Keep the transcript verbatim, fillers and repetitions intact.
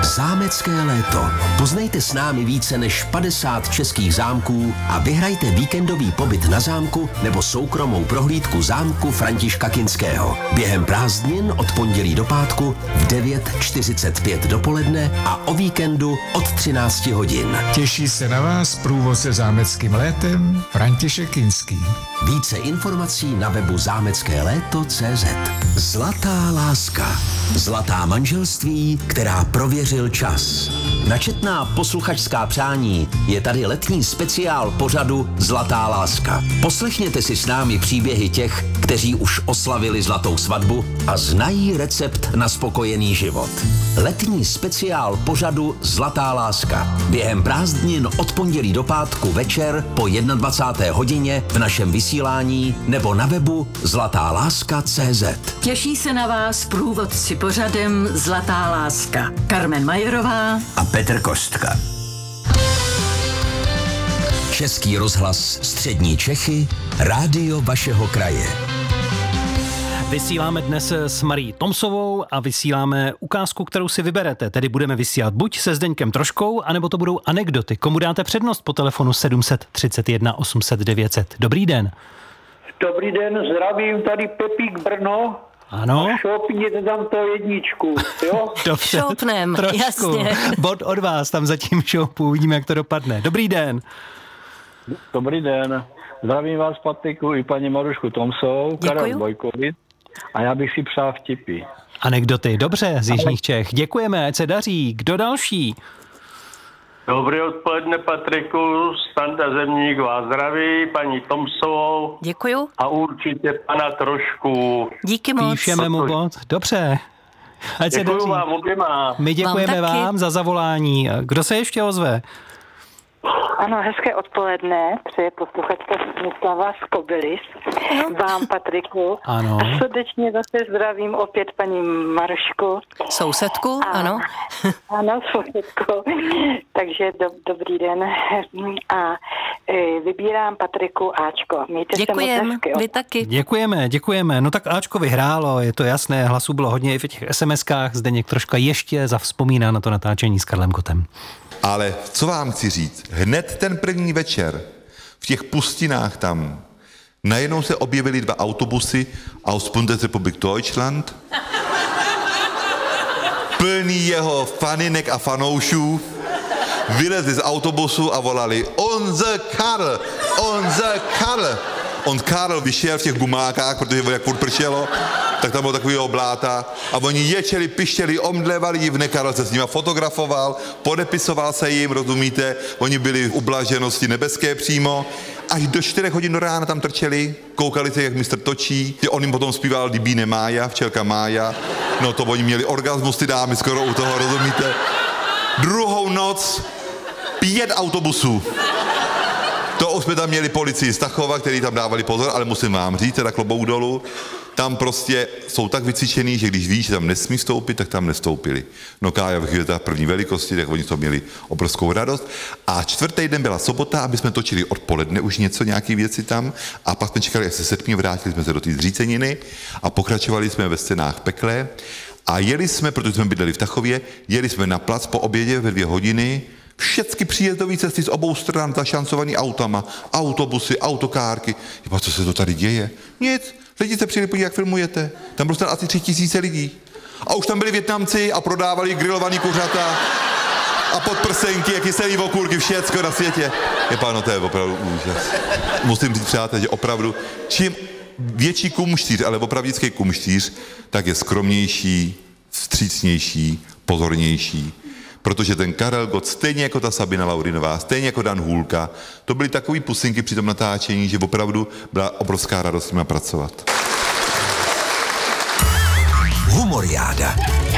Zámecké léto. Poznejte s námi více než padesát českých zámků a vyhrajte víkendový pobyt na zámku nebo soukromou prohlídku zámku Františka Kinského. Během prázdnin od pondělí do pátku v devět čtyřicet pět dopoledne a o víkendu od třináct hodin. Těší se na vás průvodce zámeckým létem František Kinský. Více informací na webu zámecké léto tečka cé zet. Zlatá láska. Zlatá manželství, která prověřil čas. Načetná posluchačská přání je tady letní speciál pořadu Zlatá láska. Poslechněte si s námi příběhy těch, kteří už oslavili zlatou svatbu a znají recept na spokojený život. Letní speciál pořadu Zlatá láska. Během prázdnin od pondělí do pátku večer po dvacáté jedné hodině v našem vysílání nebo na webu zlatá láska tečka cé zet. Těší se na vás průvodci pořadem Zlatá láska. Karmen Majerová a Petr Kostka. Český rozhlas Střední Čechy, rádio vašeho kraje. Vysíláme dnes s Marí Tomsovou a vysíláme ukázku, kterou si vyberete. Tedy budeme vysílat buď se Zdeňkem Troškou, anebo to budou anekdoty. Komu dáte přednost po telefonu sedm set třicet jedna osm set devět set? Dobrý den. Dobrý den, zdravím, tady Pepík Brno. Ano. Šoupněte tam to jedničku, jo? Dobře, šoupnem, trošku. jasně. Bod od vás, tam zatím šoupu, uvidíme, jak to dopadne. Dobrý den. Dobrý den, zdravím vás Patriku i paní Marušku Tomsou, Karel Bojkovic a já bych si přál vtipy. Anekdoty, dobře, z Jižních Čech. Děkujeme, ať se daří. Kdo další? Dobré odpoledne, Patriku, Standa Zemník vás zdraví, paní Tomsovou. Děkuju. A určitě pana Trošku. Díky moc. Píšeme mu bod, dobře. Ať se Děkuju daří. vám oběma. My děkujeme vám, vám za zavolání. Kdo se ještě ozve? Ano, hezké odpoledne, přeje posluchačka Mislava z Kobylis. Vám, Patriku. Ano. A srdečně zase zdravím opět paní Marušku. Sousedku, a, ano. Ano, sousedku. Takže do, dobrý den. A e, vybírám Patriku Ačko. Mějte Děkujem, se moc hezky. vy taky. Děkujeme, děkujeme. No tak Ačko vyhrálo, je to jasné, hlasů bylo hodně i v těch es em eskách. Zdeněk Troška ještě zavzpomíná na to natáčení s Karlem Kotem. Ale co vám chci říct, hned ten první večer v těch pustinách tam najednou se objevily dva autobusy aus Bundesrepublik Deutschland, plný jeho faninek a fanoušů, vylezli z autobusu a volali Unser Karl, unser Karl. On Karl vyšel v těch gumákách, protože jak furt pršelo, tak tam bylo takovýho bláta a oni ječeli, pištěli, omdlevali divně, Karel se s nima fotografoval, podepisoval se jim, rozumíte, oni byli v ublaženosti nebeské přímo, až do čtyřech hodin do rána tam trčeli, koukali se, jak mistr točí, on jim potom zpíval Libíne Mája, včelka Mája, no to oni měli orgasmus, ty dámy skoro u toho, rozumíte. Druhou noc pět autobusů. To už jsme tam měli policii z Tachova, který tam dávali pozor, ale musím vám říct, teda klobouk dolů, tam prostě jsou tak vycvičený, že když víš, že tam nesmí vstoupit, tak tam nestoupili. No Kája v ta první velikosti, tak oni to měli obrovskou radost. A čtvrtý den byla sobota, aby jsme točili odpoledne už něco, nějaký věci tam. A pak jsme čekali, až se setmě, vrátili jsme se do té zříceniny a pokračovali jsme ve scénách Pekle. A jeli jsme, protože jsme bydleli v Tachově, jeli jsme na plac po obědě ve dvě hodiny, všechny příjezdové cesty z obou stran zašancovaný autama, autobusy, autokárky. Jepa, co se to tady děje? Nic, lidi se přijeli podívat, jak filmujete. Tam bylo asi tři tisíce lidí. A už tam byli Vietnamci a prodávali grilovaný kuřata a podprsenky, jak kyselý okurky, všecko na světě. Jepa, no to je opravdu úžas. Musím říct, přátelé, že opravdu, čím větší kumštíř, ale opravdický kumštíř, tak je skromnější, vstřícnější, pozornější. Protože ten Karel Gott, stejně jako ta Sabina Laurinová, stejně jako Dan Hůlka, to byly takový pusinky při tom natáčení, že opravdu byla obrovská radost s nimi pracovat. Humoriáda.